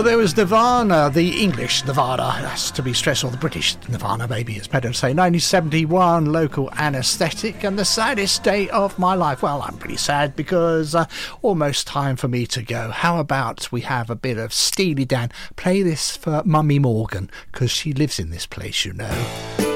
Well, there was Nirvana, the English Nirvana, that's to be stressed, or the British Nirvana, maybe it's better to say. 1971, Local Anaesthetic, and the saddest day of my life. Well, I'm pretty sad because almost time for me to go. How about we have a bit of Steely Dan? Play this for Mummy Morgan, because she lives in this place, you know.